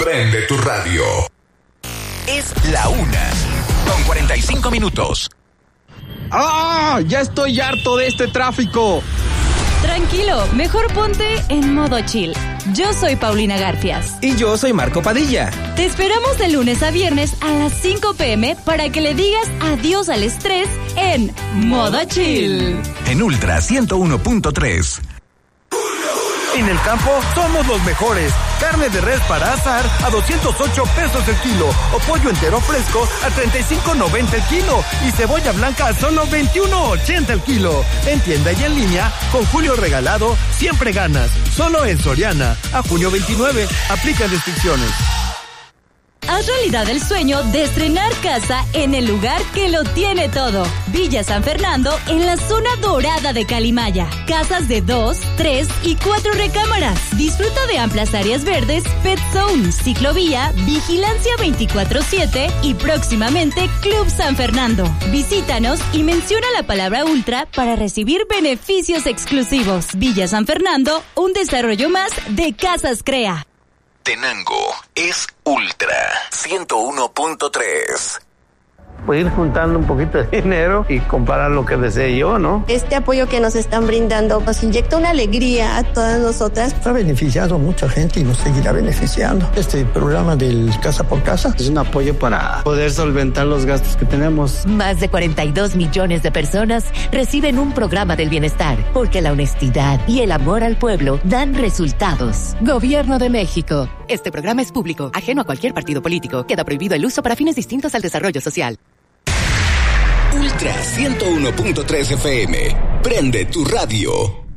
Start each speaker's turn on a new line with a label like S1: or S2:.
S1: Prende tu radio. Es la 1:45.
S2: ¡Ah! Ya estoy harto de este tráfico.
S3: Tranquilo, mejor ponte en modo chill. Yo soy Paulina Garfias.
S4: Y yo soy Marco Padilla.
S3: Te esperamos de lunes a viernes a las 5 p.m. para que le digas adiós al estrés en modo chill.
S1: En Ultra 101.3.
S5: En el campo somos los mejores. Carne de res para asar a 208 pesos el kilo. O pollo entero fresco a 35.90 el kilo. Y cebolla blanca a solo 21.80 el kilo. En tienda y en línea, con Julio Regalado, siempre ganas. Solo en Soriana. A junio 29. Aplican restricciones.
S3: Haz realidad el sueño de estrenar casa en el lugar que lo tiene todo. Villa San Fernando, en la zona dorada de Calimaya. Casas de 2, 3 y 4 recámaras. Disfruta de amplias áreas verdes, pet zone, ciclovía, vigilancia 24/7 y próximamente Club San Fernando. Visítanos y menciona la palabra Ultra para recibir beneficios exclusivos. Villa San Fernando, un desarrollo más de Casas Crea.
S1: Tenango es Ultra 101.3.
S6: Pues ir juntando un poquito de dinero y comprar lo que desee yo, ¿no?
S7: Este apoyo que nos están brindando nos inyecta una alegría a todas nosotras.
S8: Ha beneficiado a mucha gente y nos seguirá beneficiando. Este programa del Casa por Casa
S6: es un apoyo para poder solventar los gastos que tenemos.
S9: Más de 42 millones de personas reciben un programa del bienestar, porque la honestidad y el amor al pueblo dan resultados. Gobierno de México. Este programa es público, ajeno a cualquier partido político. Queda prohibido el uso para fines distintos al desarrollo social.
S1: Ultra 101.3 FM. Prende tu radio.